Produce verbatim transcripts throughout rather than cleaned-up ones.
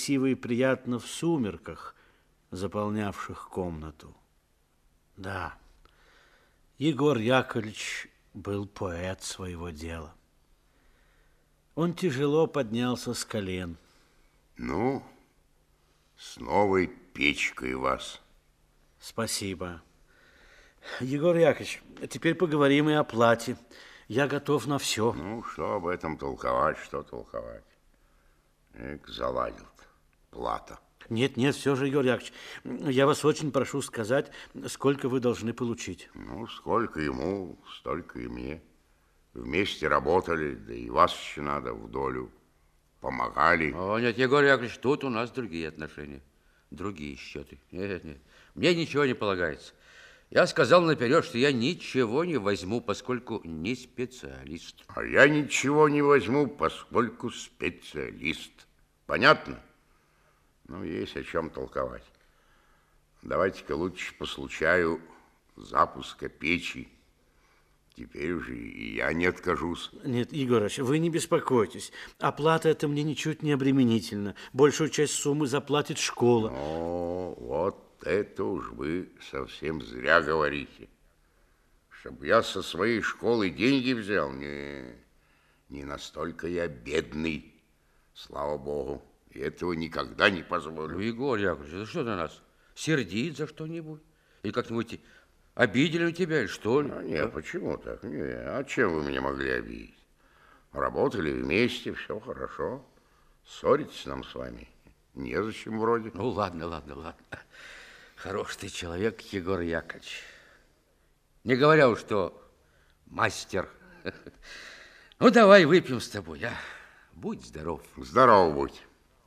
красиво и приятно в сумерках, заполнявших комнату. Да, Егор Яковлевич был поэт своего дела. Он тяжело поднялся с колен. Ну, с новой печкой вас. Спасибо. Егор Яковлевич, теперь поговорим и о плате. Я готов на все. Ну, что об этом толковать, что толковать. Эк, заладил-то. Плата. Нет, нет, все же, Егор Яковлевич, я вас очень прошу сказать, сколько вы должны получить. Ну, сколько ему, столько и мне. Вместе работали, да и вас еще надо в долю. Помогали. О, нет, Егор Яковлевич, тут у нас другие отношения. Другие счеты. Нет, нет, мне ничего не полагается. Я сказал наперед, что я ничего не возьму, поскольку не специалист. А я ничего не возьму, поскольку специалист. Понятно? Ну, есть о чем толковать. Давайте-ка лучше по случаю запуска печи. Теперь уже и я не откажусь. Нет, Егорыч, вы не беспокойтесь. Оплата это мне ничуть не обременительна. Большую часть суммы заплатит школа. О, вот это уж вы совсем зря говорите. Чтобы я со своей школы деньги взял? Не, не настолько я бедный, слава богу. И этого никогда не позволю. Ну, Егор Яковлевич, за что на нас? Сердит за что-нибудь? Или как-нибудь обидели у тебя, или что ли? А нет, а? Почему так? Не, а чем вы меня могли обидеть? Работали вместе, все хорошо. Ссориться нам с вами незачем вроде. Ну, ладно, ладно, ладно. Хороший ты человек, Егор Яковлевич. Не говоря уж, что мастер. Ну, давай выпьем с тобой, а? Будь здоров. Здоров будь.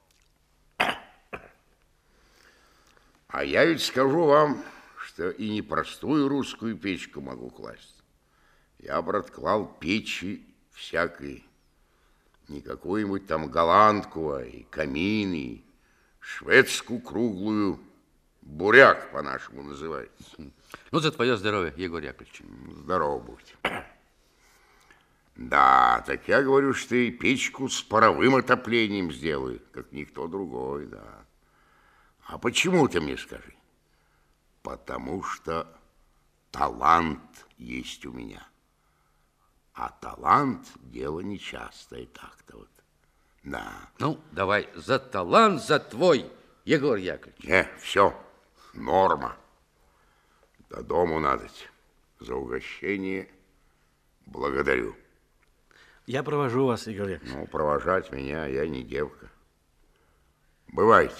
А я ведь скажу вам, что и не простую русскую печку могу класть. Я, брат, клал печи всякие. Не какую-нибудь там голландку, а и камин, и шведскую круглую. Буряк по-нашему называется. Ну, за твое здоровье, Егор Яковлевич. Здоров будь. Да, так я говорю, что и печку с паровым отоплением сделаю, как никто другой, да. А почему ты мне скажи? Потому что талант есть у меня. А талант дело нечастое так-то вот. Да. Ну, давай за талант, за твой, Егор Яковлевич. Не, все, норма. До дому надо. За угощение благодарю. Я провожу вас, Егор Яковлевич. Ну, провожать меня я не девка. Бывайте.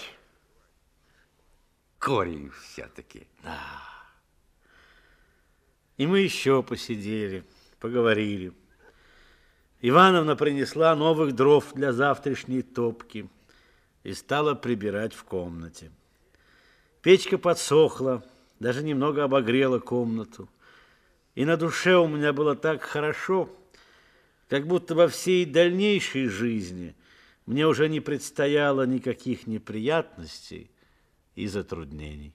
Корень все-таки. Да. И мы еще посидели, поговорили. Ивановна принесла новых дров для завтрашней топки и стала прибирать в комнате. Печка подсохла, даже немного обогрела комнату. И на душе у меня было так хорошо, как будто во всей дальнейшей жизни мне уже не предстояло никаких неприятностей и затруднений.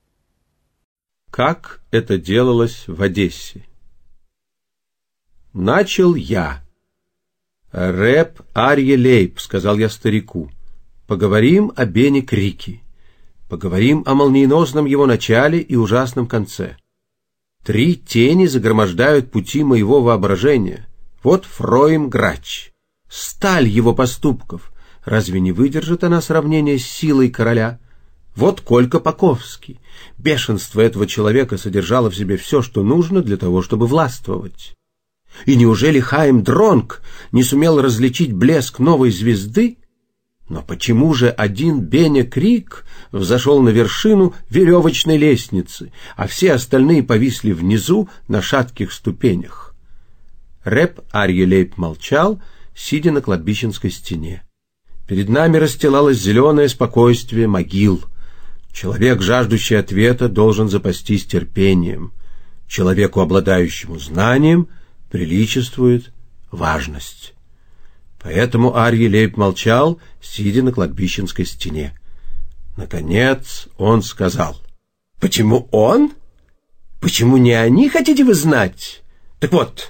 Как это делалось в Одессе? Начал я. Рэп Арье Лейб, сказал я старику. Поговорим о Бене Крике. Поговорим о молниеносном его начале и ужасном конце. Три тени загромождают пути моего воображения. Вот Фроим Грач. Сталь его поступков. Разве не выдержит она сравнения с силой короля? Вот Колька Паковский. Бешенство этого человека содержало в себе все, что нужно для того, чтобы властвовать. И неужели Хаим Дронг не сумел различить блеск новой звезды? Но почему же один Беня Крик взошел на вершину веревочной лестницы, а все остальные повисли внизу на шатких ступенях? Рэп Арье Лейб молчал, сидя на кладбищенской стене. Перед нами расстилалось зеленое спокойствие могил. Человек, жаждущий ответа, должен запастись терпением. Человеку, обладающему знанием, приличествует важность. Поэтому Арье Лейб молчал, сидя на кладбищенской стене. Наконец он сказал: «Почему он? Почему не они, хотите вы знать? Так вот,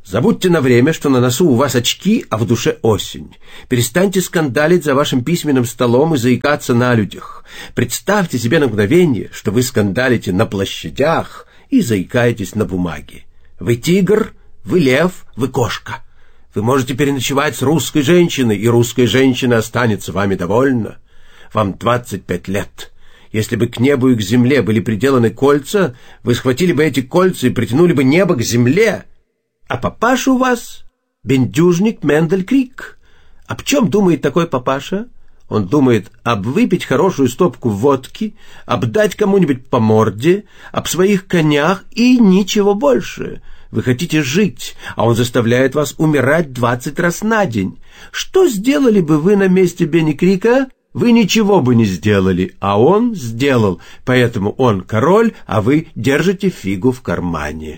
Забудьте на время, что на носу у вас очки, а в душе осень. Перестаньте скандалить за вашим письменным столом и заикаться на людях. Представьте себе на мгновение, что вы скандалите на площадях и заикаетесь на бумаге. Вы тигр, вы лев, вы кошка. Вы можете переночевать с русской женщиной, и русская женщина останется вами довольна. Вам двадцать пять лет. Если бы к небу и к земле были приделаны кольца, вы схватили бы эти кольца и притянули бы небо к земле. А папаша у вас бендюжник Мендель Крик. Об чем думает такой папаша? Он думает об выпить хорошую стопку водки, об дать кому-нибудь по морде, об своих конях и ничего больше. Вы хотите жить, а он заставляет вас умирать двадцать раз на день. Что сделали бы вы на месте Бенни Крика? Вы ничего бы не сделали, а он сделал, поэтому он король, а вы держите фигу в кармане.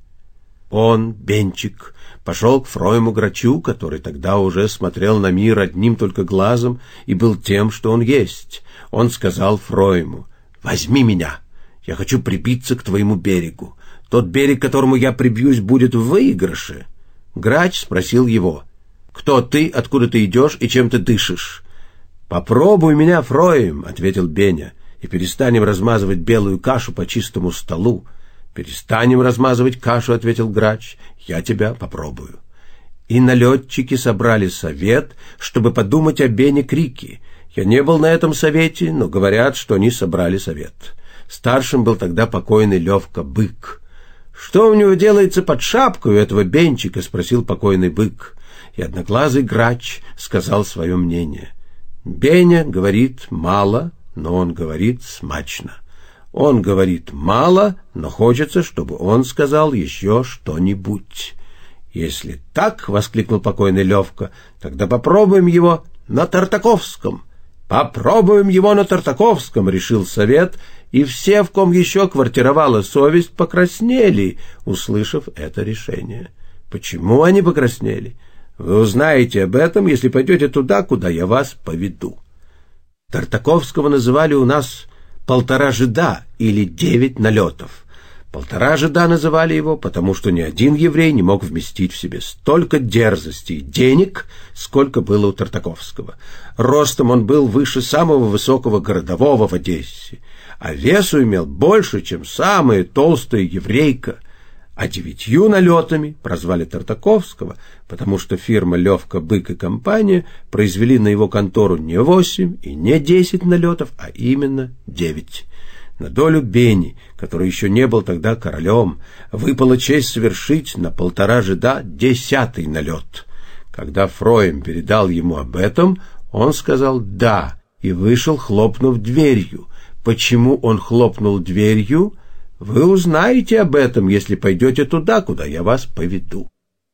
Он, Бенчик, пошел к Фройму Грачу, который тогда уже смотрел на мир одним только глазом и был тем, что он есть. Он сказал Фройму: «Возьми меня, я хочу прибиться к твоему берегу. Тот берег, к которому я прибьюсь, будет в выигрыше». Грач спросил его: «Кто ты, откуда ты идешь и чем ты дышишь?» «Попробуй меня, Фройм», — ответил Беня, — «и перестанем размазывать белую кашу по чистому столу». «Перестанем размазывать кашу», — ответил Грач, — «я тебя попробую». И налетчики собрали совет, чтобы подумать о Бене Крике. Я не был на этом совете, но говорят, что они собрали совет. Старшим был тогда покойный Левка Бык. «Что у него делается под шапкой у этого Бенчика?» — спросил покойный Бык. И одноглазый Грач сказал свое мнение. «Беня говорит мало, но он говорит смачно. Он говорит мало, но хочется, чтобы он сказал еще что-нибудь». «Если так, — воскликнул покойный Левка, — тогда попробуем его на Тартаковском». «Попробуем его на Тартаковском», — решил совет, и все, в ком еще квартировала совесть, покраснели, услышав это решение. Почему они покраснели? Вы узнаете об этом, если пойдете туда, куда я вас поведу. Тартаковского называли у нас полтора жида или девять налетов. Полтора жида называли его, потому что ни один еврей не мог вместить в себе столько дерзости и денег, сколько было у Тартаковского. Ростом он был выше самого высокого городового в Одессе, а весу имел больше, чем самая толстая еврейка. А девятью налетами прозвали Тартаковского, потому что фирма «Левка, Бык и компания» произвели на его контору не восемь и не десять налетов, а именно девять. На долю Бени, который еще не был тогда королем, выпала честь совершить на полтора жида десятый налет. Когда Фройм передал ему об этом, он сказал «да» и вышел, хлопнув дверью. Почему он хлопнул дверью? Вы узнаете об этом, если пойдете туда, куда я вас поведу.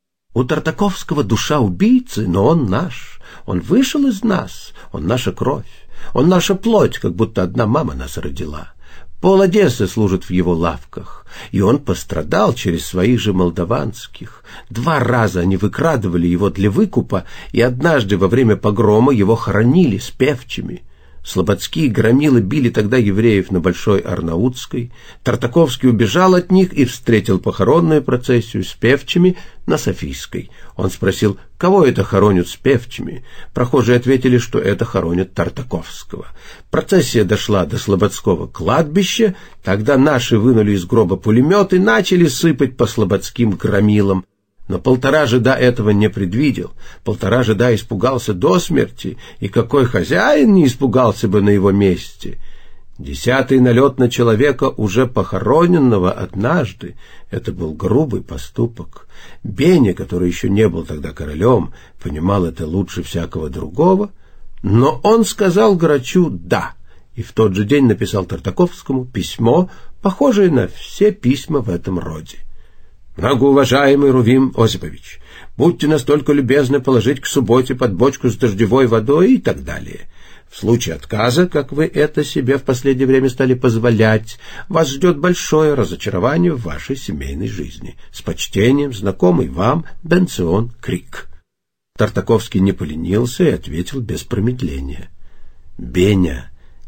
У Тартаковского душа убийцы, но он наш. Он вышел из нас, он наша кровь, он наша плоть, как будто одна мама нас родила. Пол Одессы служит в его лавках, и он пострадал через своих же молдаванских. Два раза они выкрадывали его для выкупа, и однажды во время погрома его хоронили с певчими. Слободские громилы били тогда евреев на Большой Арнаутской. Тартаковский убежал от них и встретил похоронную процессию с певчими на Софийской. Он спросил, кого это хоронят с певчими. Прохожие ответили, что это хоронят Тартаковского. Процессия дошла до Слободского кладбища. Тогда наши вынули из гроба пулемет и начали сыпать по слободским громилам. Но полтора жида этого не предвидел. Полтора жида испугался до смерти, и какой хозяин не испугался бы на его месте? Десятый налет на человека, уже похороненного однажды, это был грубый поступок. Беня, который еще не был тогда королем, понимал это лучше всякого другого, но он сказал Грачу «да», и в тот же день написал Тартаковскому письмо, похожее на все письма в этом роде. «Многоуважаемый Рувим Осипович, будьте настолько любезны положить к субботе под бочку с дождевой водой» и так далее. В случае отказа, как вы это себе в последнее время стали позволять, вас ждет большое разочарование в вашей семейной жизни. С почтением, знакомый вам Бенцион Крик. Тартаковский не поленился и ответил без промедления. «Беня,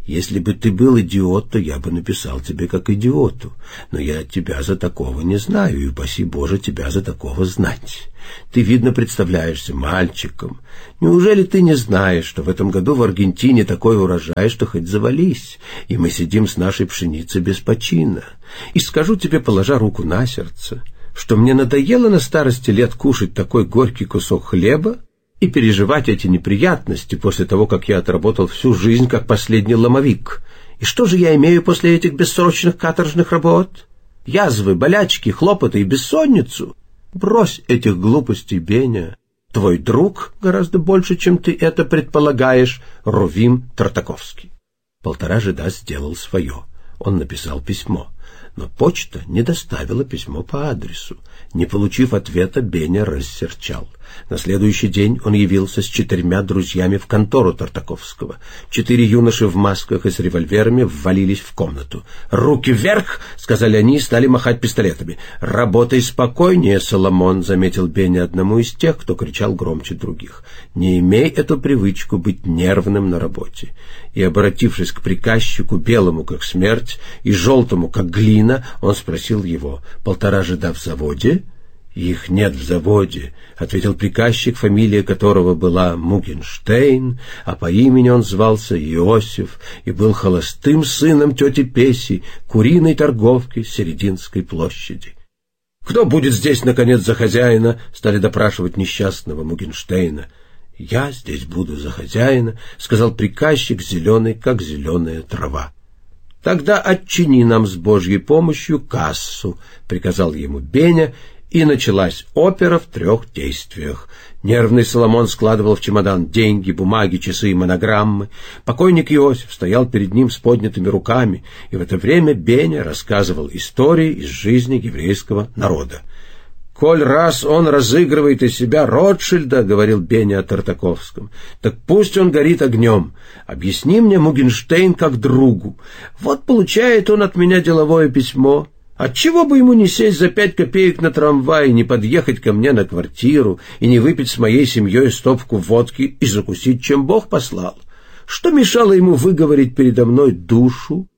Если бы ты был идиот, то я бы написал тебе как идиоту. Но я тебя за такого не знаю, и, упаси Боже, тебя за такого знать. Ты, видно, представляешься мальчиком. Неужели ты не знаешь, что в этом году в Аргентине такой урожай, что хоть завались, и мы сидим с нашей пшеницей без почина? И скажу тебе, положа руку на сердце, что мне надоело на старости лет кушать такой горький кусок хлеба и переживать эти неприятности после того, как я отработал всю жизнь как последний ломовик. И что же я имею после этих бессрочных каторжных работ? Язвы, болячки, хлопоты и бессонницу? Брось этих глупостей, Беня. Твой друг гораздо больше, чем ты это предполагаешь, Рувим Тартаковский. Полтора жида сделал свое. Он написал письмо. Но почта не доставила письмо по адресу. Не получив ответа, Беня рассерчал. На следующий день он явился с четырьмя друзьями в контору Тартаковского. Четыре юноши в масках и с револьверами ввалились в комнату. «Руки вверх!» — сказали они и стали махать пистолетами. «Работай спокойнее, Соломон!» — заметил Беня одному из тех, кто кричал громче других. «Не имей эту привычку быть нервным на работе». И, обратившись к приказчику, белому как смерть и желтому как глина, он спросил его: «Полтора жида в заводе?» «Их нет в заводе», — ответил приказчик, фамилия которого была Мугенштейн, а по имени он звался Иосиф и был холостым сыном тети Песи, куриной торговки Серединской площади. «Кто будет здесь, наконец, за хозяина?» — стали допрашивать несчастного Мугенштейна. «Я здесь буду за хозяина», — сказал приказчик, зеленый, как зеленая трава. «Тогда отчини нам с Божьей помощью кассу», — приказал ему Беня, и началась опера в трех действиях. Нервный Соломон складывал в чемодан деньги, бумаги, часы и монограммы. Покойник Иосиф стоял перед ним с поднятыми руками, и в это время Беня рассказывал истории из жизни еврейского народа. «Коль раз он разыгрывает из себя Ротшильда, — говорил Беня о Тартаковском, — так пусть он горит огнем. Объясни мне, Мугенштейн, как другу. Вот получает он от меня деловое письмо. Отчего бы ему не сесть за пять копеек на трамвай, не подъехать ко мне на квартиру и не выпить с моей семьей стопку водки и закусить, чем Бог послал? Что мешало ему выговорить передо мной душу?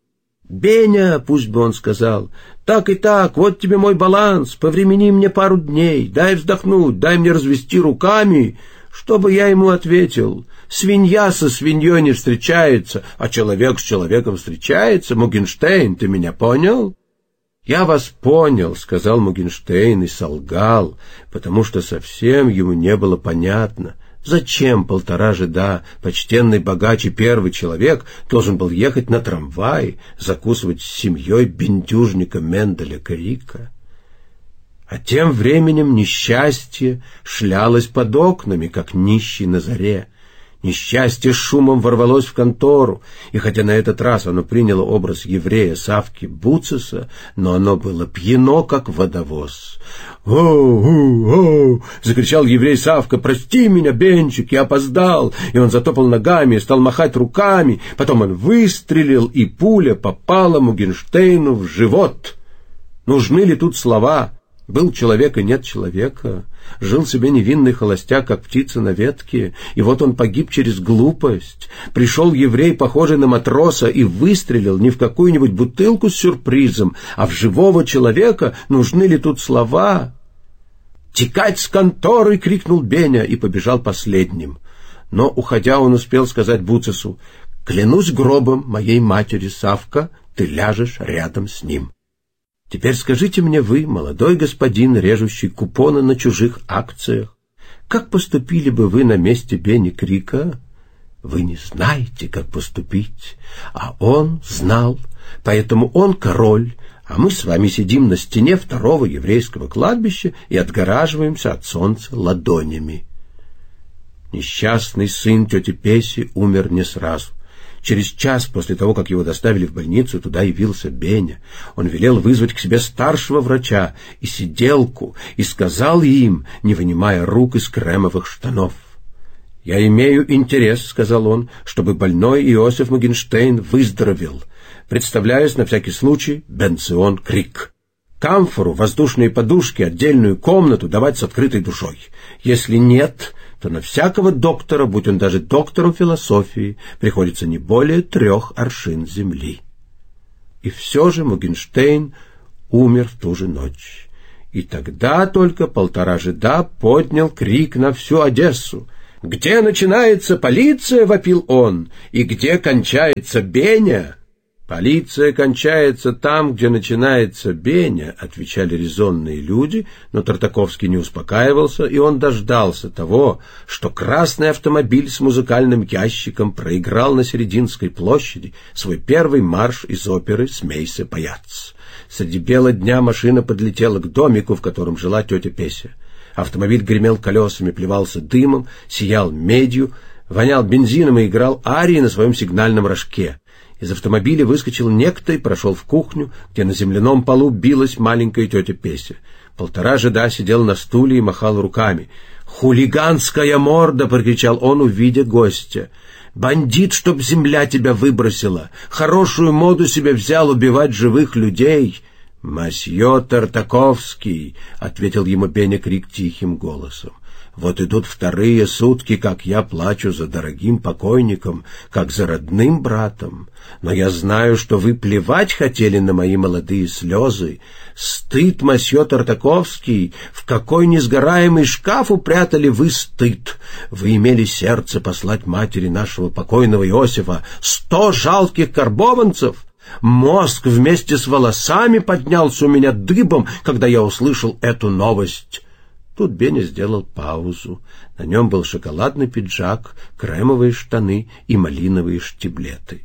Беня, пусть бы он сказал, так и так, вот тебе мой баланс, повремени мне пару дней, дай вздохнуть, дай мне развести руками». Что бы я ему ответил? Свинья со свиньей не встречается, а человек с человеком встречается. Мугенштейн, ты меня понял? «Я вас понял», — сказал Мугенштейн и солгал, потому что совсем ему не было понятно, зачем полтора жида, почтенный богач и первый человек, должен был ехать на трамвае, закусывать с семьей бендюжника Менделя Крика. А тем временем несчастье шлялось под окнами, как нищий на заре. Несчастье шумом ворвалось в контору, и хотя на этот раз оно приняло образ еврея Савки Буцеса, но оно было пьяно, как водовоз. «О-о-о!» — закричал еврей Савка: «Прости меня, Бенчик, я опоздал!» И он затопал ногами и стал махать руками. Потом он выстрелил, и пуля попала Мугенштейну в живот. Нужны ли тут слова? Был человек и нет человека. Жил себе невинный холостяк, как птица на ветке, и вот он погиб через глупость. Пришел еврей, похожий на матроса, и выстрелил не в какую-нибудь бутылку с сюрпризом, а в живого человека. Нужны ли тут слова? «Текать с конторы!» — крикнул Беня и побежал последним. Но, уходя, он успел сказать Буцесу: «Клянусь гробом моей матери, Савка, ты ляжешь рядом с ним». Теперь скажите мне вы, молодой господин, режущий купоны на чужих акциях, как поступили бы вы на месте Бени Крика? Вы не знаете, как поступить, а он знал, поэтому он король, а мы с вами сидим на стене второго еврейского кладбища и отгораживаемся от солнца ладонями. Несчастный сын тети Песи умер не сразу. Через час после того, как его доставили в больницу, туда явился Беня. Он велел вызвать к себе старшего врача и сиделку и сказал им, не вынимая рук из кремовых штанов: «Я имею интерес, — сказал он, — чтобы больной Иосиф Мугенштейн выздоровел. Представляюсь на всякий случай Бенцион Крик. Камфору, воздушные подушки, отдельную комнату давать с открытой душой. Если нет, то на всякого доктора, будь он даже доктором философии, приходится не более трех аршин земли. И все же Мугенштейн умер в ту же ночь. И тогда только полтора жида поднял крик на всю Одессу. «Где начинается полиция?» — вопил он. «И где кончается Беня?» «Полиция кончается там, где начинается Беня», — отвечали резонные люди, но Тартаковский не успокаивался, и он дождался того, что красный автомобиль с музыкальным ящиком проиграл на Серединской площади свой первый марш из оперы «Смейся, паяц». Среди бела дня машина подлетела к домику, в котором жила тетя Песя. Автомобиль гремел колесами, плевался дымом, сиял медью, вонял бензином и играл арии на своем сигнальном рожке. Из автомобиля выскочил некто и прошел в кухню, где на земляном полу билась маленькая тетя Песя. Полтора жида сидел на стуле и махал руками. «Хулиганская морда!» — прокричал он, увидя гостя. «Бандит, чтоб земля тебя выбросила! Хорошую моду себе взял убивать живых людей!» «Масье Тартаковский!» — ответил ему Беня Крик тихим голосом. «Вот идут вторые сутки, как я плачу за дорогим покойником, как за родным братом. Но я знаю, что вы плевать хотели на мои молодые слезы. Стыд, масье Тартаковский! В какой несгораемый шкаф упрятали вы стыд! Вы имели сердце послать матери нашего покойного Иосифа сто жалких карбованцев!» Мозг вместе с волосами поднялся у меня дыбом, когда я услышал эту новость. Тут Беня сделал паузу. На нем был шоколадный пиджак, кремовые штаны и малиновые штиблеты.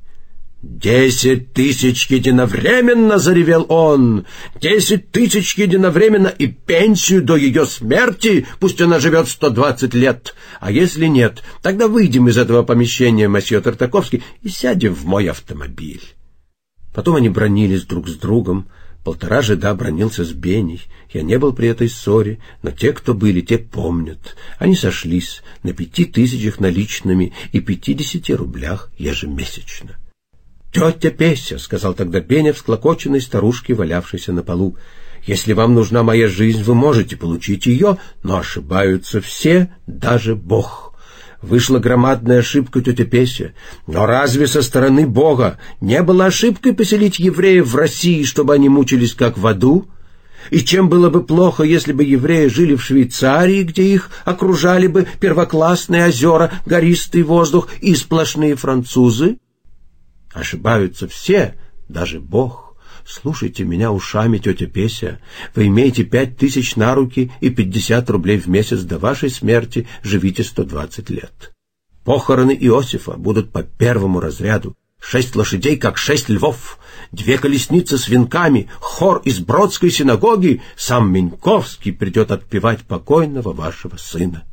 «Десять тысяч единовременно!» — заревел он. «Десять тысяч единовременно и пенсию до ее смерти, пусть она живет сто двадцать лет. А если нет, тогда выйдем из этого помещения, масье Тартаковский, и сядем в мой автомобиль». Потом они бранились друг с другом. Полтора жида бранился с Беней. Я не был при этой ссоре, но те, кто были, те помнят. Они сошлись на пяти тысячах наличными и пятидесяти рублях ежемесячно. «Тетя Песя», — сказал тогда Беня всклокоченной старушке, валявшейся на полу, — «если вам нужна моя жизнь, вы можете получить ее, но ошибаются все, даже Бог». Вышла громадная ошибка, тетя Песя. Но разве со стороны Бога не было ошибкой поселить евреев в России, чтобы они мучились как в аду? И чем было бы плохо, если бы евреи жили в Швейцарии, где их окружали бы первоклассные озера, гористый воздух и сплошные французы? Ошибаются все, даже Бог. Слушайте меня ушами, тетя Песя. Вы имеете пять тысяч на руки и пятьдесят рублей в месяц до вашей смерти, живите сто двадцать лет. Похороны Иосифа будут по первому разряду. Шесть лошадей, как шесть львов. Две колесницы с венками, хор из Бродской синагоги. Сам Меньковский придет отпевать покойного вашего сына.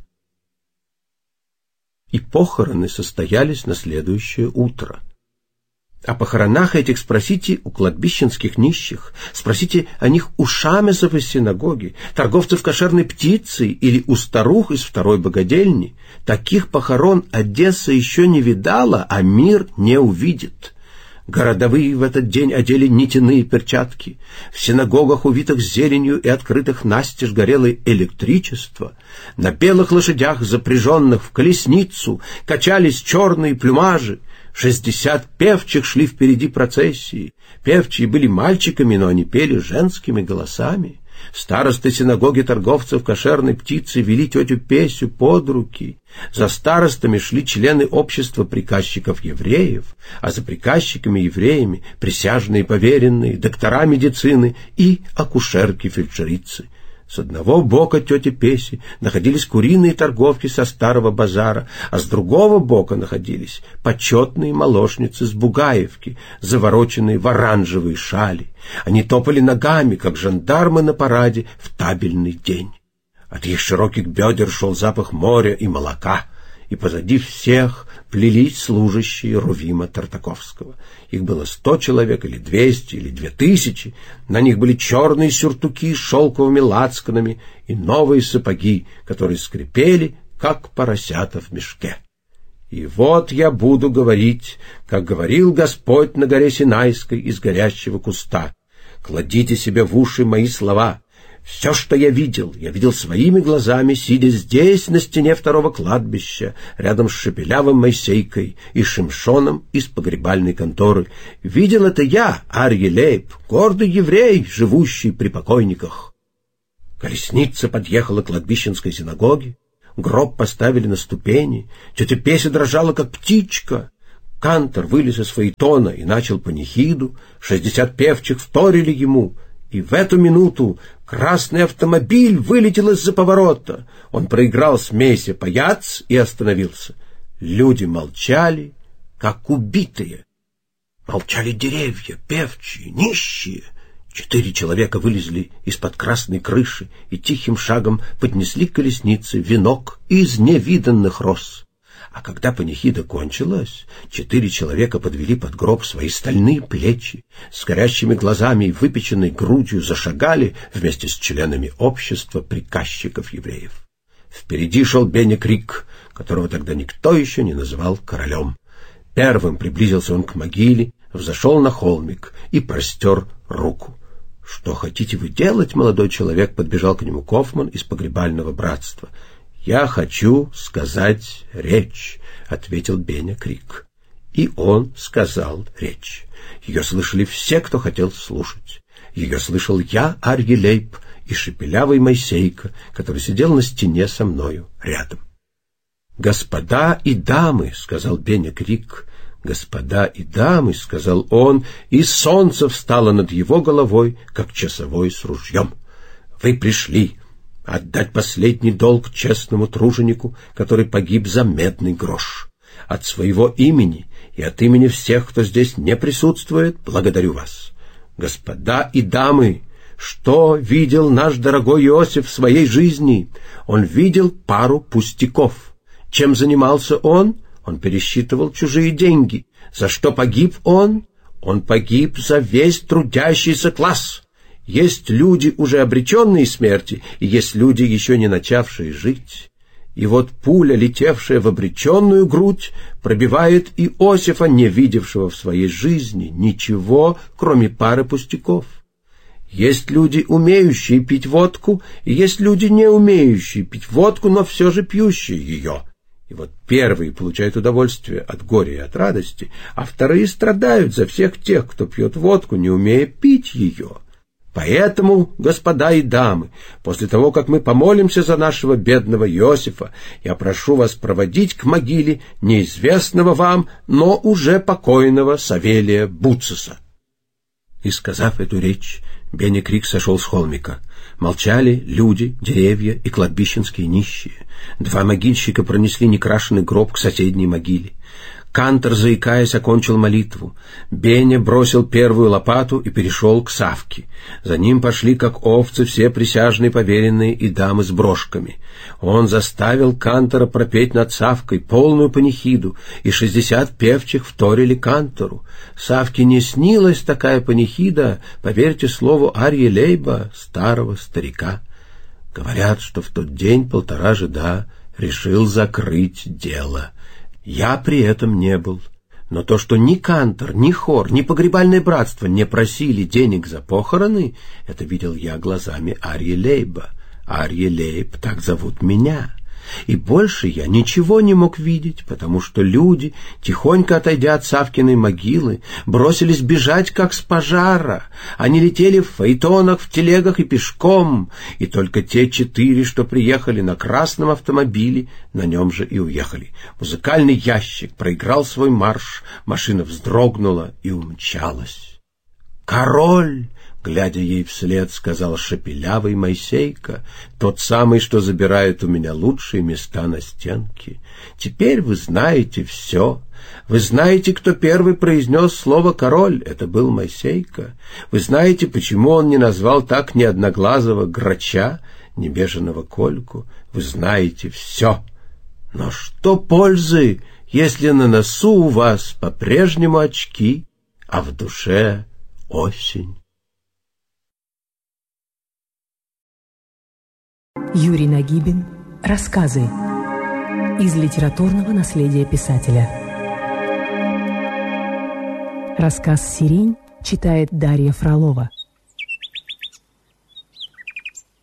И похороны состоялись на следующее утро. О похоронах этих спросите у кладбищенских нищих, спросите о них у шамесов из синагоги, торговцев кошерной птицей или у старух из второй богадельни. Таких похорон Одесса еще не видала, а мир не увидит. Городовые в этот день одели нитяные перчатки. В синагогах, увитых зеленью и открытых настежь, горело электричество. На белых лошадях, запряженных в колесницу, качались черные плюмажи. Шестьдесят певчих шли впереди процессии. Певчие были мальчиками, но они пели женскими голосами. Старосты синагоги торговцев кошерной птицы вели тетю Песю под руки. За старостами шли члены общества приказчиков-евреев, а за приказчиками-евреями присяжные поверенные, доктора медицины и акушерки-фельдшерицы. С одного бока тети Песи находились куриные торговки со старого базара, а с другого бока находились почетные молочницы с Бугаевки, завороченные в оранжевые шали. Они топали ногами, как жандармы на параде в табельный день. От их широких бедер шел запах моря и молока, и позади всех плелись служащие Рувима Тартаковского. Их было сто человек, или двести, или две тысячи. На них были черные сюртуки с шелковыми лацканами и новые сапоги, которые скрипели, как поросята в мешке. И вот я буду говорить, как говорил Господь на горе Синайской из горящего куста. Кладите себе в уши мои слова. Все, что я видел, я видел своими глазами, сидя здесь, на стене второго кладбища, рядом с Шепелявым Моисейкой и Шимшоном из погребальной конторы. Видел это я, Арье Лейб, гордый еврей, живущий при покойниках. Колесница подъехала к кладбищенской синагоге, гроб поставили на ступени, тетя Песя дрожала, как птичка. Кантор вылез из фаэтона и начал панихиду, шестьдесят певчих вторили ему, и в эту минуту красный автомобиль вылетел из-за поворота. Он проиграл смеси паяц и остановился. Люди молчали, как убитые. Молчали деревья, певчие, нищие. Четыре человека вылезли из-под красной крыши и тихим шагом поднесли к колеснице венок из невиданных роз. А когда панихида кончилась, четыре человека подвели под гроб свои стальные плечи, с горящими глазами и выпеченной грудью зашагали вместе с членами общества приказчиков евреев. Впереди шел Беня Крик, которого тогда никто еще не называл королем. Первым приблизился он к могиле, взошел на холмик и простер руку. — Что хотите вы делать, молодой человек? — подбежал к нему Кофман из погребального братства. — «Я хочу сказать речь», — ответил Беня Крик. И он сказал речь. Ее слышали все, кто хотел слушать. Ее слышал я, Арье Лейб, и Шепелявый Моисейка, который сидел на стене со мною рядом. «Господа и дамы», — сказал Беня Крик, — «господа и дамы», — сказал он, и солнце встало над его головой, как часовой с ружьем. «Вы пришли отдать последний долг честному труженику, который погиб за медный грош. От своего имени и от имени всех, кто здесь не присутствует, благодарю вас. Господа и дамы, что видел наш дорогой Иосиф в своей жизни? Он видел пару пустяков. Чем занимался он? Он пересчитывал чужие деньги. За что погиб он? Он погиб за весь трудящийся класс. Есть люди, уже обреченные смерти, и есть люди, еще не начавшие жить. И вот пуля, летевшая в обреченную грудь, пробивает Иосифа, не видевшего в своей жизни ничего, кроме пары пустяков. Есть люди, умеющие пить водку, и есть люди, не умеющие пить водку, но все же пьющие ее. И вот первые получают удовольствие от горя и от радости, а вторые страдают за всех тех, кто пьет водку, не умея пить ее. Поэтому, господа и дамы, после того, как мы помолимся за нашего бедного Иосифа, я прошу вас проводить к могиле неизвестного вам, но уже покойного Савелия Буцеса. И, сказав эту речь, Беня Крик сошел с холмика. Молчали люди, деревья и кладбищенские нищие. Два могильщика пронесли некрашенный гроб к соседней могиле. Кантор, заикаясь, окончил молитву. Беня бросил первую лопату и перешел к Савке. За ним пошли, как овцы, все присяжные поверенные и дамы с брошками. Он заставил Кантора пропеть над Савкой полную панихиду, и шестьдесят певчих вторили Кантору. Савке не снилась такая панихида, поверьте слову Арье Лейба, старого старика. Говорят, что в тот день полтора жида решил закрыть дело. Я при этом не был, но то, что ни Кантор, ни хор, ни погребальное братство не просили денег за похороны, это видел я глазами Арье Лейба. Арье Лейб, так зовут меня. И больше я ничего не мог видеть, потому что люди, тихонько отойдя от Савкиной могилы, бросились бежать, как с пожара. Они летели в фаэтонах, в телегах и пешком, и только те четыре, что приехали на красном автомобиле, на нем же и уехали. Музыкальный ящик проиграл свой марш, машина вздрогнула и умчалась. «Король!» — глядя ей вслед, сказал Шепелявый Моисейка, тот самый, что забирает у меня лучшие места на стенке. Теперь вы знаете все. Вы знаете, кто первый произнес слово «король». Это был Моисейка. Вы знаете, почему он не назвал так ни одноглазого Грача, ни беженого Кольку. Вы знаете все. Но что пользы, если на носу у вас по-прежнему очки, а в душе осень? Юрий Нагибин. Рассказы из литературного наследия писателя. Рассказ «Сирень» читает Дарья Фролова.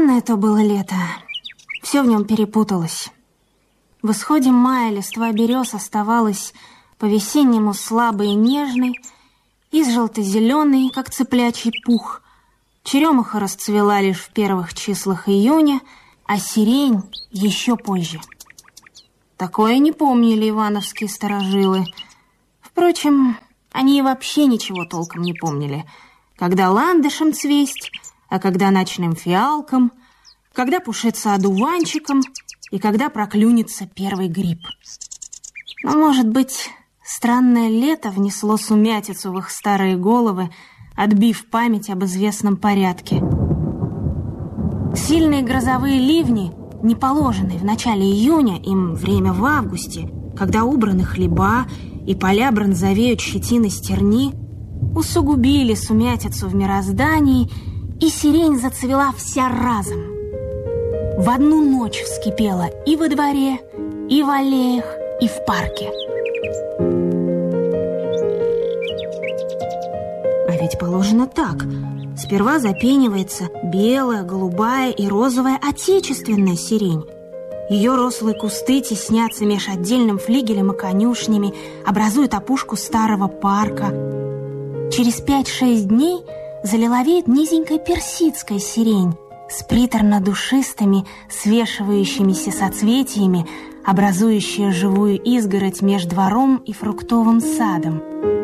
Странное то было лето. Все в нем перепуталось. В исходе мая листва берез оставалась по-весеннему слабой и нежной, изжелто-зеленой, как цыплячий пух. Черемуха расцвела лишь в первых числах июня, а сирень еще позже. Такое не помнили ивановские старожилы. Впрочем, они и вообще ничего толком не помнили. Когда ландышем цвесть, а когда ночным фиалком, когда пушится одуванчиком и когда проклюнется первый гриб. Но, может быть, странное лето внесло сумятицу в их старые головы, отбив память об известном порядке. Сильные грозовые ливни, не положенные в начале июня, им время в августе, когда убраны хлеба и поля бронзовеют щетины стерни, усугубили сумятицу в мироздании, и сирень зацвела вся разом. В одну ночь вскипела и во дворе, и в аллеях, и в парке. А ведь положено так. Сперва запенивается белая, голубая и розовая отечественная сирень. Ее рослые кусты теснятся меж отдельным флигелем и конюшнями, образуют опушку старого парка. Через пять-шесть дней залиловеет низенькая персидская сирень с приторно-душистыми, свешивающимися соцветиями, образующая живую изгородь меж двором и фруктовым садом.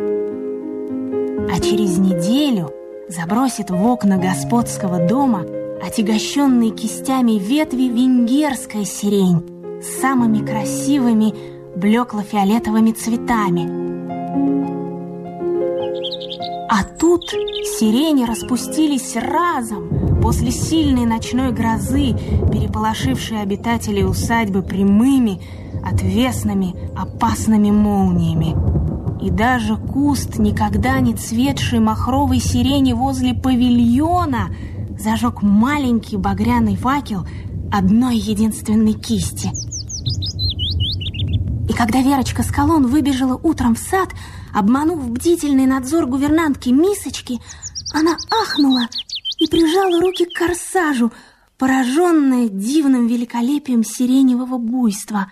А через неделю забросит в окна господского дома отягощенные кистями ветви венгерская сирень с самыми красивыми блекло-фиолетовыми цветами. А тут сирени распустились разом после сильной ночной грозы, переполошившей обитателей усадьбы прямыми, отвесными, опасными молниями. И даже куст, никогда не цветшей махровой сирени возле павильона, зажег маленький багряный факел одной единственной кисти. И когда Верочка Скалон выбежала утром в сад, обманув бдительный надзор гувернантки Мисочки, она ахнула и прижала руки к корсажу, пораженная дивным великолепием сиреневого буйства.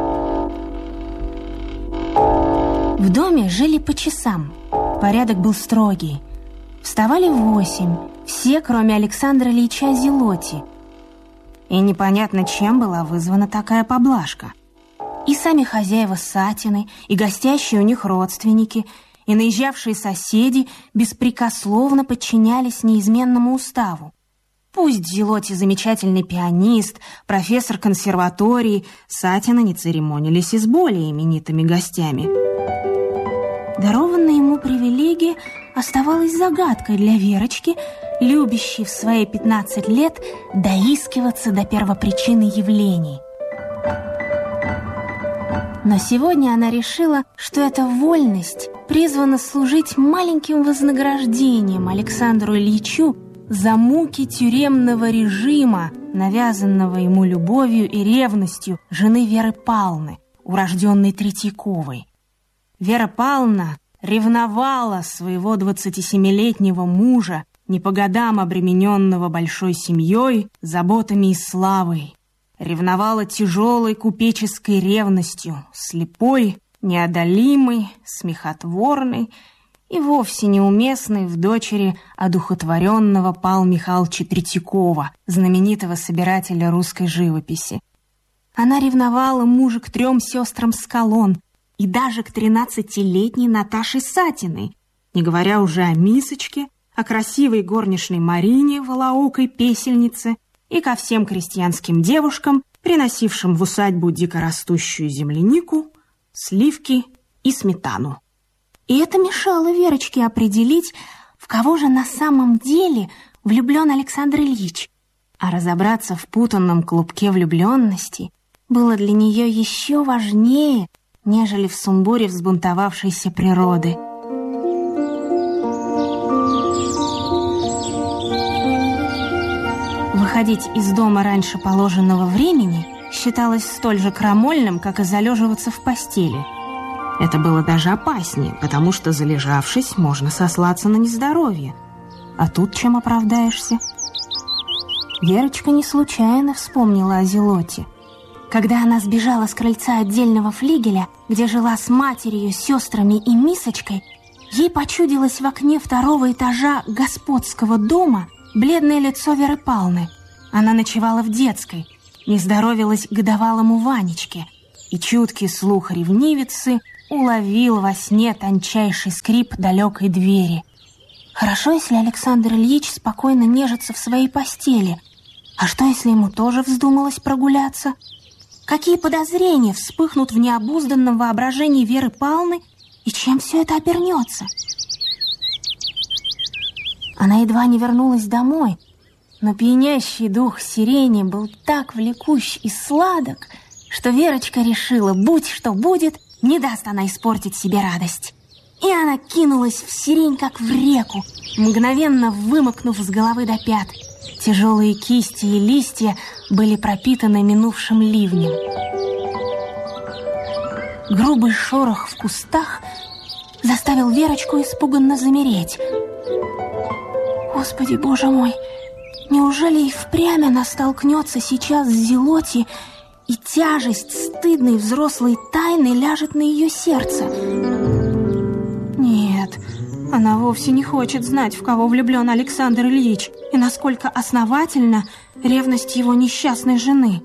В доме жили по часам. Порядок был строгий. Вставали в восемь, все, кроме Александра Ильича Зелоти. И непонятно, чем была вызвана такая поблажка. И сами хозяева Сатины, и гостящие у них родственники, и наезжавшие соседи беспрекословно подчинялись неизменному уставу. Пусть Зелоти замечательный пианист, профессор консерватории, Сатины не церемонились и с более именитыми гостями. Дарованная ему привилегия оставалась загадкой для Верочки, любящей в свои пятнадцать лет доискиваться до первопричины явлений. Но сегодня она решила, что эта вольность призвана служить маленьким вознаграждением Александру Ильичу за муки тюремного режима, навязанного ему любовью и ревностью жены Веры Павловны, урожденной Третьяковой. Вера Павловна ревновала своего двадцатисемилетнего мужа, не по годам обремененного большой семьей, заботами и славой. Ревновала тяжелой купеческой ревностью, слепой, неодолимой, смехотворной и вовсе неуместной в дочери одухотворенного Павла Михайловича Третьякова, знаменитого собирателя русской живописи. Она ревновала мужа к трем сестрам Скалон и даже к тринадцатилетней Наташе Сатиной, не говоря уже о Мисочке, о красивой горничной Марине, волоокой песельнице, и ко всем крестьянским девушкам, приносившим в усадьбу дикорастущую землянику, сливки и сметану. И это мешало Верочке определить, в кого же на самом деле влюблен Александр Ильич. А разобраться в путанном клубке влюбленности было для нее еще важнее, нежели в сумбуре взбунтовавшейся природы. Выходить из дома раньше положенного времени считалось столь же крамольным, как и залеживаться в постели. Это было даже опаснее, потому что, залежавшись, можно сослаться на нездоровье. А тут чем оправдаешься? Верочка не случайно вспомнила о Зелоте. Когда она сбежала с крыльца отдельного флигеля, где жила с матерью, сестрами и Мисочкой, ей почудилось в окне второго этажа господского дома бледное лицо Веры Павловны. Она ночевала в детской, не здоровилась годовалому Ванечке, и чуткий слух ревнивицы уловил во сне тончайший скрип далекой двери. Хорошо, если Александр Ильич спокойно нежится в своей постели. А что, если ему тоже вздумалось прогуляться? Какие подозрения вспыхнут в необузданном воображении Веры Павловны, и чем все это обернется? Она едва не вернулась домой, но пьянящий дух сирени был так влекущ и сладок, что Верочка решила, будь что будет, не даст она испортить себе радость. И она кинулась в сирень, как в реку, мгновенно вымокнув с головы до пят. Тяжелые кисти и листья были пропитаны минувшим ливнем. Грубый шорох в кустах заставил Верочку испуганно замереть. Господи, Боже мой, неужели и впрямь она столкнется сейчас с Зелоти, и тяжесть стыдной взрослой тайны ляжет на ее сердце? Нет, она вовсе не хочет знать, в кого влюблен Александр Ильич, и насколько основательна ревность его несчастной жены.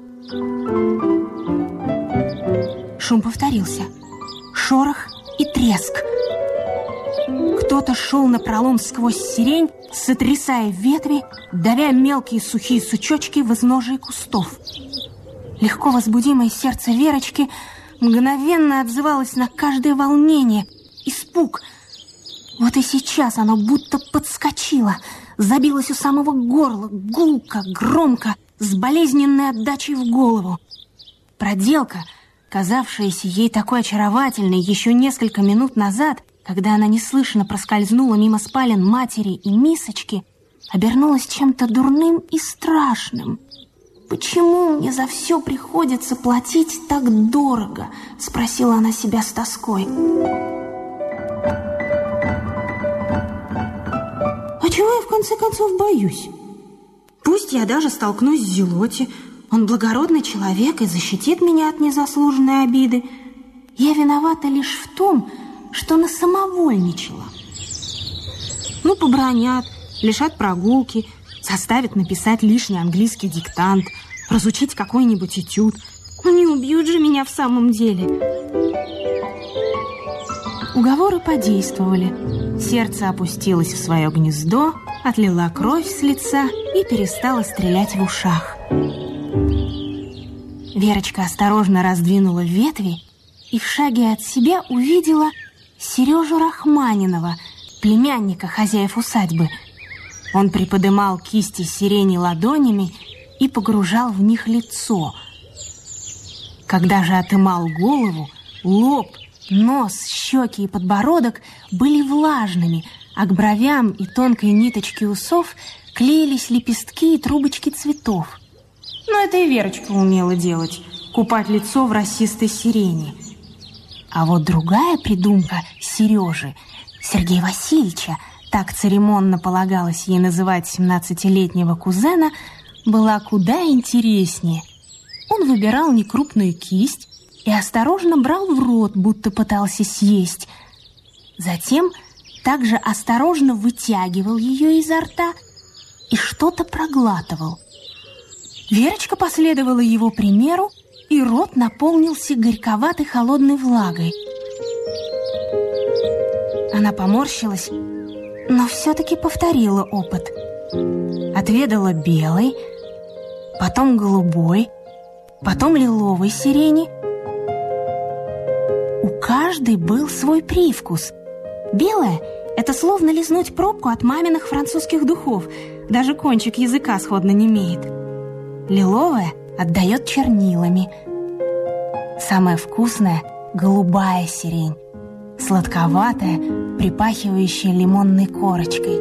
Шум повторился. Шорох и треск. Кто-то шел напролом сквозь сирень, сотрясая ветви, давя мелкие сухие сучочки в изножие кустов. Легко возбудимое сердце Верочки мгновенно отзывалось на каждое волнение, испуг. Вот и сейчас оно будто подскочило, забилось у самого горла, гулко, громко, с болезненной отдачей в голову. Проделка, казавшаяся ей такой очаровательной еще несколько минут назад, когда она неслышно проскользнула мимо спален матери и Мисочки, обернулась чем-то дурным и страшным. «Почему мне за все приходится платить так дорого?» — спросила она себя с тоской. «А чего я в конце концов боюсь? Пусть я даже столкнусь с Зелоти. Он благородный человек и защитит меня от незаслуженной обиды. Я виновата лишь в том, что насамовольничала. Ну, побранят, лишат прогулки, заставят написать лишний английский диктант, разучить какой-нибудь этюд. Ну, не убьют же меня в самом деле». Уговоры подействовали. Сердце опустилось в свое гнездо, отлила кровь с лица и перестала стрелять в ушах. Верочка осторожно раздвинула ветви и в шаге от себя увидела Сережу Рахманинова, племянника хозяев усадьбы. Он приподымал кисти сирени ладонями и погружал в них лицо. Когда же отымал голову, лоб, нос, щеки и подбородок были влажными, а к бровям и тонкой ниточке усов клеились лепестки и трубочки цветов. Но это и Верочка умела делать — купать лицо в росистой сирени. А вот другая придумка Сережи, Сергея Васильевича, так церемонно полагалось ей называть семнадцатилетнего кузена, была куда интереснее. Он выбирал некрупную кисть и осторожно брал в рот, будто пытался съесть. Затем также осторожно вытягивал ее изо рта и что-то проглатывал. Верочка последовала его примеру, и рот наполнился горьковатой холодной влагой. Она поморщилась, но все-таки повторила опыт. Отведала белой, потом голубой, потом лиловой сирени. У каждой был свой привкус. Белая — это словно лизнуть пробку от маминых французских духов, даже кончик языка сходно немеет. Лиловая отдает чернилами. Самая вкусная — голубая сирень, сладковатая, припахивающая лимонной корочкой.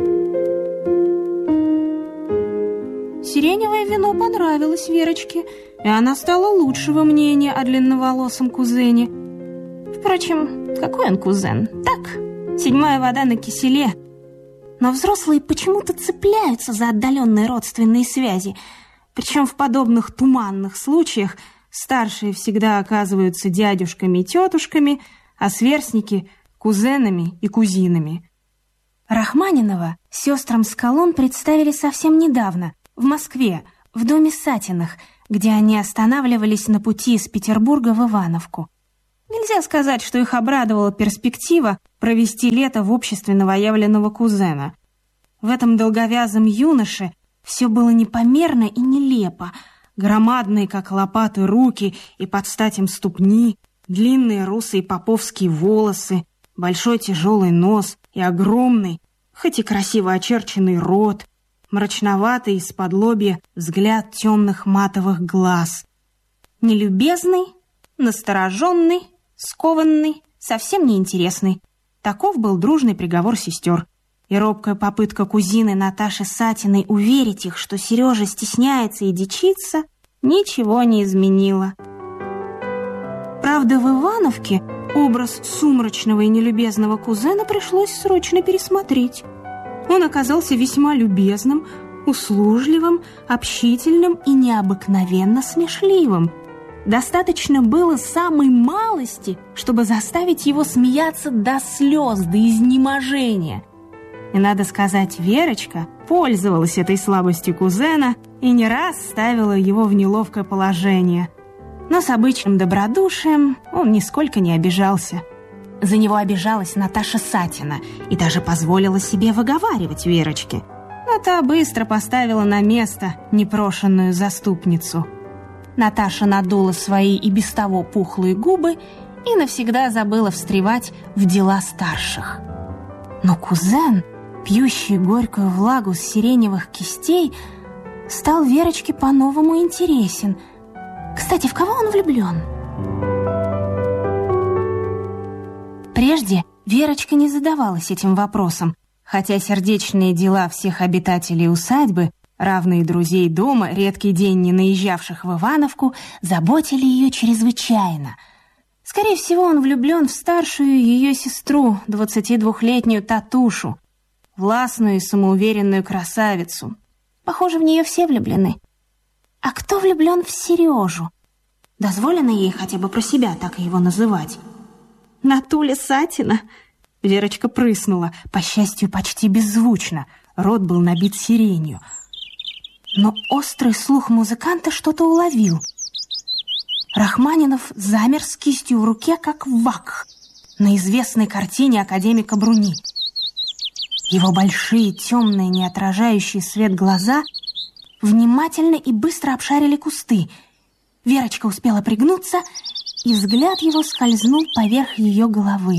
Сиреневое вино понравилось Верочке, и она стала лучшего мнения о длинноволосом кузене. Впрочем, какой он кузен? Так, седьмая вода на киселе. Но взрослые почему-то цепляются за отдаленные родственные связи. Причем в подобных туманных случаях старшие всегда оказываются дядюшками и тетушками, а сверстники – кузенами и кузинами. Рахманинова сестрам Скалон представили совсем недавно, в Москве, в доме Сатиных, где они останавливались на пути из Петербурга в Ивановку. Нельзя сказать, что их обрадовала перспектива провести лето в обществе новоявленного кузена. В этом долговязом юноше все было непомерно и нелепо. Громадные, как лопаты, руки и под стать им ступни, длинные русые поповские волосы, большой тяжелый нос и огромный, хоть и красиво очерченный рот, мрачноватый из-под лобья взгляд темных матовых глаз. Нелюбезный, настороженный, скованный, совсем неинтересный. Таков был дружный приговор сестер. И робкая попытка кузины Наташи Сатиной уверить их, что Сережа стесняется и дичится, ничего не изменила. Правда, в Ивановке образ сумрачного и нелюбезного кузена пришлось срочно пересмотреть. Он оказался весьма любезным, услужливым, общительным и необыкновенно смешливым. Достаточно было самой малости, чтобы заставить его смеяться до слез, до изнеможения. И, надо сказать, Верочка пользовалась этой слабостью кузена и не раз ставила его в неловкое положение. Но с обычным добродушием он нисколько не обижался. За него обижалась Наташа Сатина и даже позволила себе выговаривать Верочке. Но та быстро поставила на место непрошенную заступницу. Наташа надула свои и без того пухлые губы и навсегда забыла встревать в дела старших. Но кузен, пьющий горькую влагу с сиреневых кистей, стал Верочке по-новому интересен. Кстати, в кого он влюблен? Прежде Верочка не задавалась этим вопросом, хотя сердечные дела всех обитателей усадьбы, равные друзей дома, редкий день не наезжавших в Ивановку, заботили ее чрезвычайно. Скорее всего, он влюблен в старшую ее сестру, двадцатидвухлетнюю Татушу, властную и самоуверенную красавицу. Похоже, в нее все влюблены. А кто влюблен в Сережу? Дозволено ей хотя бы про себя так его называть. Натуля Сатина? Верочка прыснула, по счастью, почти беззвучно. Рот был набит сиренью. Но острый слух музыканта что-то уловил. Рахманинов замер с кистью в руке, как вакх, на известной картине академика Бруни. Его большие, темные, не отражающие свет глаза внимательно и быстро обшарили кусты. Верочка успела пригнуться, и взгляд его скользнул поверх ее головы.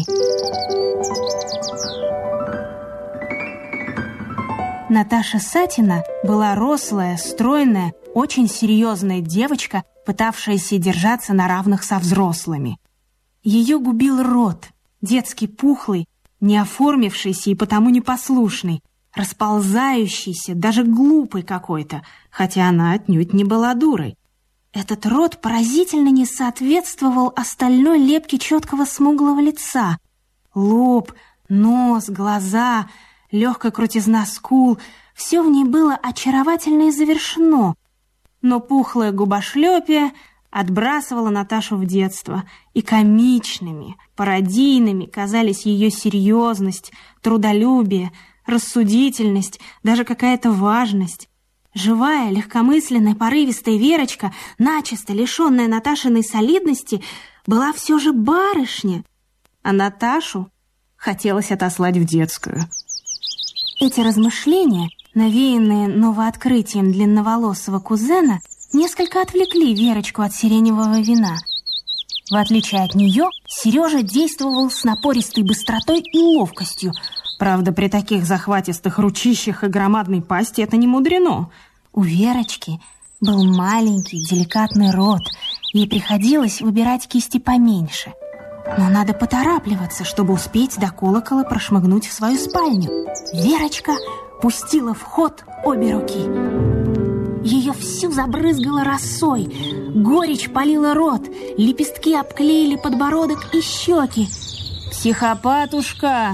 Наташа Сатина была рослая, стройная, очень серьезная девочка, пытавшаяся держаться на равных со взрослыми. Ее губил рот, детский пухлый, не оформившийся и потому непослушный, расползающийся, даже глупый какой-то, хотя она отнюдь не была дурой. Этот рот поразительно не соответствовал остальной лепке четкого смуглого лица. Лоб, нос, глаза, легкая крутизна скул — все в ней было очаровательно и завершено. Но пухлое губошлепие отбрасывало Наташу в детство, и комичными, пародийными казались ее серьезность, трудолюбие, рассудительность, даже какая-то важность. Живая, легкомысленная, порывистая Верочка, начисто лишенная Наташиной солидности, была все же барышня, а Наташу хотелось отослать в детскую. Эти размышления, навеянные новооткрытием длинноволосого кузена, несколько отвлекли Верочку от сиреневого вина. В отличие от нее, Сережа действовал с напористой быстротой и ловкостью. Правда, при таких захватистых ручищах и громадной пасти это не мудрено. У Верочки был маленький, деликатный рот. Ей приходилось выбирать кисти поменьше. Но надо поторапливаться, чтобы успеть до колокола прошмыгнуть в свою спальню. Верочка пустила в ход обе руки. Ее всю забрызгало росой, горечь полила рот, лепестки обклеили подбородок и щеки. «Психопатушка,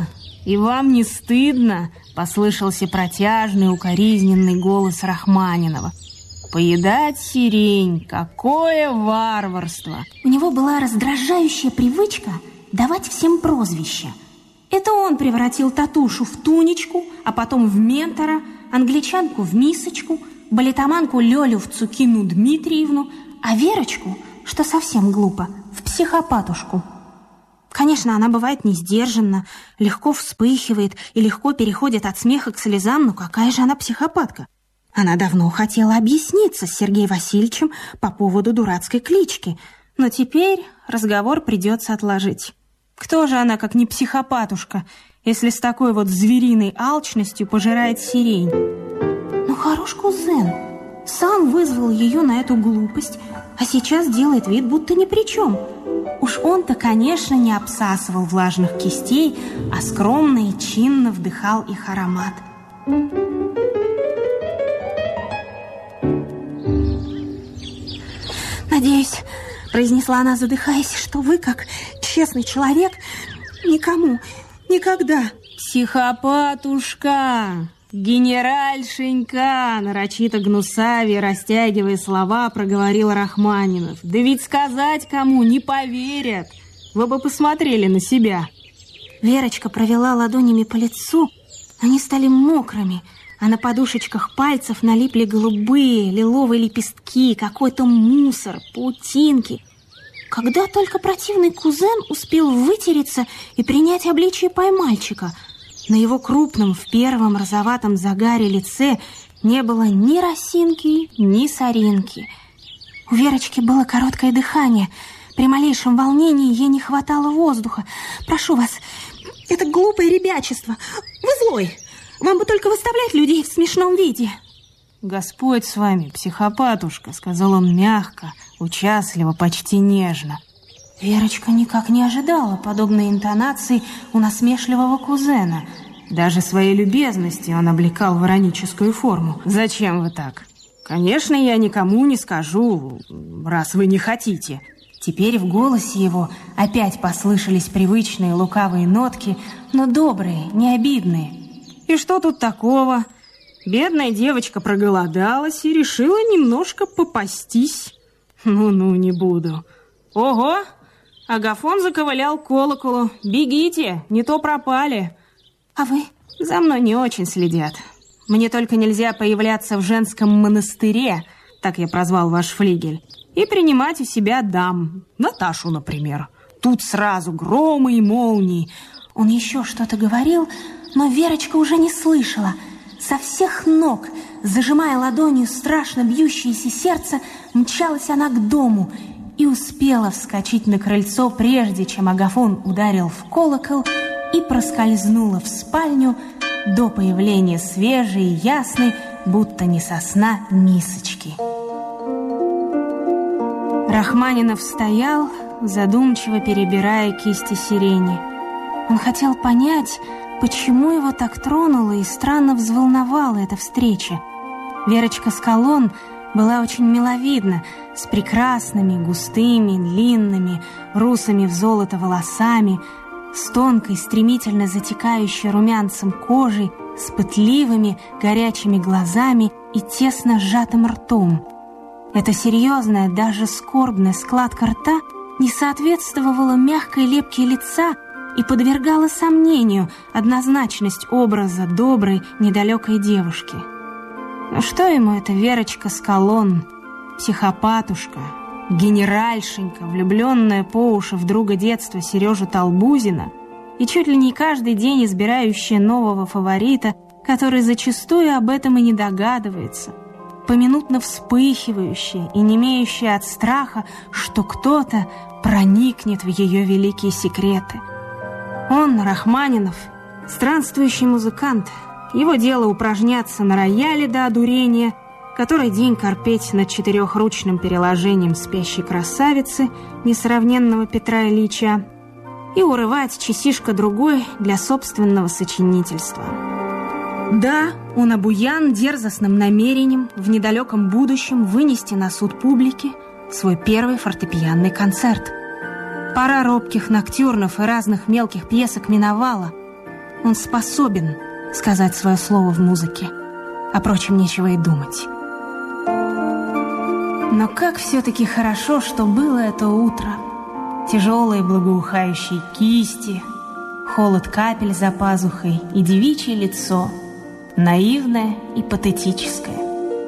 И вам не стыдно?» — послышался протяжный, укоризненный голос Рахманинова. «Поедать сирень — какое варварство!» У него была раздражающая привычка давать всем прозвища. Это он превратил Татушу в Тунечку, а потом в Ментора, англичанку в Мисочку, балетоманку Лёлю в Цукину Дмитриевну, а Верочку, что совсем глупо, в Психопатушку. Конечно, она бывает несдержанна, легко вспыхивает и легко переходит от смеха к слезам, но какая же она психопатка? Она давно хотела объясниться с Сергеем Васильевичем по поводу дурацкой клички, но теперь разговор придется отложить. Кто же она, как не психопатушка, если с такой вот звериной алчностью пожирает сирень? Ну, хорош кузен. Сам вызвал ее на эту глупость, а сейчас делает вид, будто ни при чем. Уж он-то, конечно, не обсасывал влажных кистей, а скромно и чинно вдыхал их аромат. «Надеюсь, — произнесла она, задыхаясь, — что вы, как честный человек, никому, никогда...» «Психопатушка! Генеральшенька!» — нарочито гнусаве, растягивая слова, проговорил Рахманинов. «Да ведь сказать кому не поверят! Вы бы посмотрели на себя!» Верочка провела ладонями по лицу. Они стали мокрыми, а на подушечках пальцев налипли голубые, лиловые лепестки, какой-то мусор, паутинки. Когда только противный кузен успел вытереться и принять обличие поймальчика, на его крупном в первом розоватом загаре лице не было ни росинки, ни соринки. У Верочки было короткое дыхание. При малейшем волнении ей не хватало воздуха. «Прошу вас, это глупое ребячество. Вы злой. Вам бы только выставлять людей в смешном виде». «Господь с вами, психопатушка», — сказал он мягко, участливо, почти нежно. Верочка никак не ожидала подобной интонации у насмешливого кузена. Даже своей любезностью он облекал в ироническую форму. «Зачем вы так? Конечно, я никому не скажу, раз вы не хотите». Теперь в голосе его опять послышались привычные лукавые нотки, но добрые, не обидные. «И что тут такого? Бедная девочка проголодалась и решила немножко попастись. Ну-ну, не буду. Ого! Агафон заковылял к колоколу. Бегите, не то пропали. А вы? За мной не очень следят. Мне только нельзя появляться в женском монастыре, так я прозвал ваш флигель, и принимать у себя дам. Наташу, например. Тут сразу громы и молнии». Он еще что-то говорил, но Верочка уже не слышала. Со всех ног, зажимая ладонью страшно бьющееся сердце, мчалась она к дому и успела вскочить на крыльцо, прежде чем Агафон ударил в колокол, и проскользнула в спальню до появления свежей и ясной, будто не со сна, мисочки. Рахманинов стоял, задумчиво перебирая кисти сирени. Он хотел понять, почему его так тронула и странно взволновала эта встреча. Верочка Скалон была очень миловидна, с прекрасными, густыми, длинными, русыми в золото волосами, с тонкой, стремительно затекающей румянцем кожей, с пытливыми, горячими глазами и тесно сжатым ртом. Эта серьезная, даже скорбная складка рта не соответствовала мягкой лепке лица и подвергала сомнению однозначность образа доброй, недалекой девушки. Но что ему эта Верочка Скалон, психопатушка, генеральшенька, влюбленная по уши в друга детства Сережу Толбузина и чуть ли не каждый день избирающая нового фаворита, который зачастую об этом и не догадывается, поминутно вспыхивающая и немеющая от страха, что кто-то проникнет в ее великие секреты. Он, Рахманинов, странствующий музыкант. Его дело упражняться на рояле до одурения, который день корпеть над четырехручным переложением «Спящей красавицы» несравненного Петра Ильича и урывать часишко-другой для собственного сочинительства. Да, он обуян дерзостным намерением в недалеком будущем вынести на суд публики свой первый фортепианный концерт. Пора робких ноктюрнов и разных мелких пьесок миновала. Он способен сказать свое слово в музыке. О прочем нечего и думать. Но как все-таки хорошо, что было это утро. Тяжелые благоухающие кисти, холод капель за пазухой и девичье лицо, наивное и патетическое.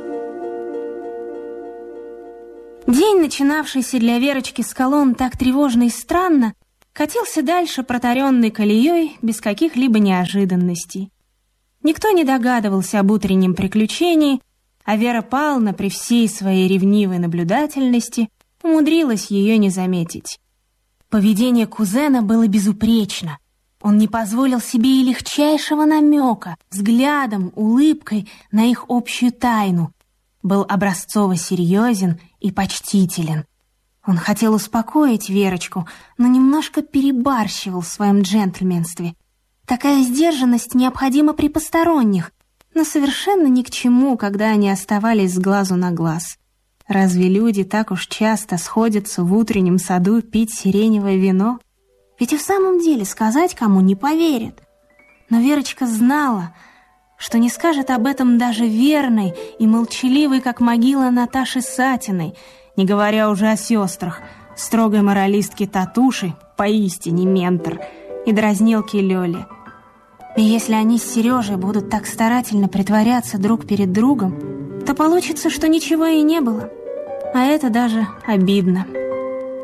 День, начинавшийся для Верочки с колонн так тревожно и странно, катился дальше протаренной колеей без каких-либо неожиданностей. Никто не догадывался об утреннем приключении, а Вера Павловна при всей своей ревнивой наблюдательности умудрилась ее не заметить. Поведение кузена было безупречно. Он не позволил себе и легчайшего намека, взглядом, улыбкой на их общую тайну. Был образцово серьезен и почтителен. Он хотел успокоить Верочку, но немножко перебарщивал в своем джентльменстве. Такая сдержанность необходима при посторонних, но совершенно ни к чему, когда они оставались с глазу на глаз. Разве люди так уж часто сходятся в утреннем саду пить сиреневое вино? Ведь и в самом деле сказать кому не поверят. Но Верочка знала, что не скажет об этом даже верной и молчаливой, как могила Наташи Сатиной, не говоря уже о сестрах, строгой моралистке Татуши, поистине ментор, и дразнилке Лёле. И если они с Сережей будут так старательно притворяться друг перед другом, то получится, что ничего и не было. А это даже обидно.